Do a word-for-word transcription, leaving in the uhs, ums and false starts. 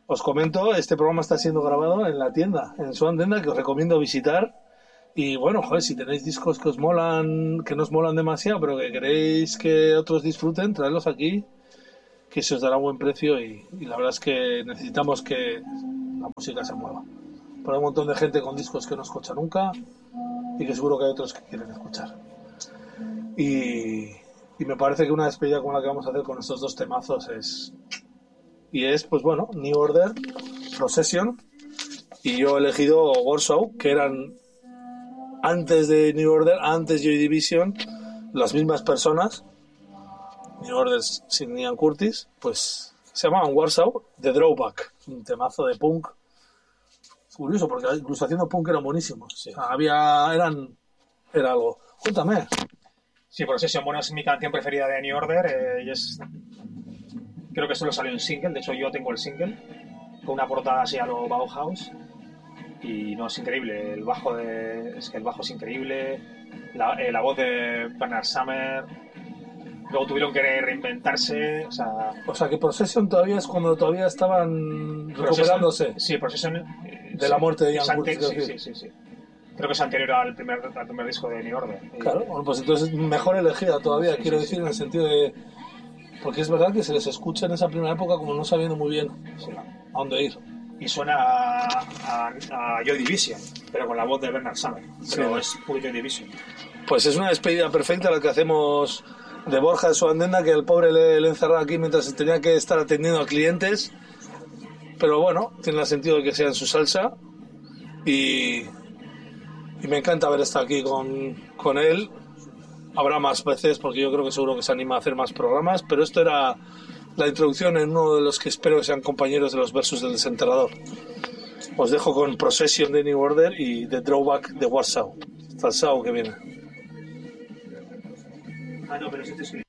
os comento, este programa está siendo grabado en la tienda, en Swan Tienda, que os recomiendo visitar. Y bueno, joder, si tenéis discos que os molan, que no os molan demasiado, pero que queréis que otros disfruten, traedlos aquí, que se os dará buen precio. Y, y la verdad es que necesitamos que la música se mueva. Pero hay un montón de gente con discos que no escucha nunca y que seguro que hay otros que quieren escuchar. Y, y me parece que una despedida como la que vamos a hacer con estos dos temazos es... Y es, pues bueno, New Order, Procession, y yo he elegido Warsaw, que eran antes de New Order, antes Joy Division, las mismas personas, New Order sin Ian Curtis, pues se llamaban Warsaw, The Drawback, un temazo de punk. Curioso, porque incluso haciendo punk eran buenísimos. Sí. O sea, había, eran, era algo. Cuéntame. Sí, Procession, bueno, es mi canción preferida de New Order, eh, y es... Creo que solo salió en single, de hecho yo tengo el single, con una portada así a lo Bauhaus, y no, es increíble, el bajo de... es que el bajo es increíble, la, eh, la voz de Bernard Sumner, luego tuvieron que reinventarse, o sea... O sea, que Procession todavía es cuando todavía estaban recuperándose. Sí, Procession... Eh, de sí, la muerte de Ian Curtis. Sí, sí, sí, sí. Creo que es anterior al primer, al primer disco de New Order. Claro, bueno, pues entonces mejor elegida todavía, sí, quiero sí, decir, sí. En el sentido de... Porque es verdad que se les escucha en esa primera época como no sabiendo muy bien sí. a dónde ir. Y suena a, a, a Joy Division, pero con la voz de Bernard Sumner. Pero sí. Es puro Joy Division. Pues es una despedida perfecta la que hacemos de Borja de Swan Tienda, que el pobre le, le encerraba aquí mientras tenía que estar atendiendo a clientes. Pero bueno, tiene el sentido de que sea en su salsa. Y, y me encanta haber estado aquí con, con él. Habrá más veces porque yo creo que seguro que se anima a hacer más programas, pero esto era la introducción en uno de los que espero que sean compañeros de los versos del Desenterrador. Os dejo con Procession de New Order y The Drawback de Warsaw. Hasta el sábado que viene. Ah, no, pero si te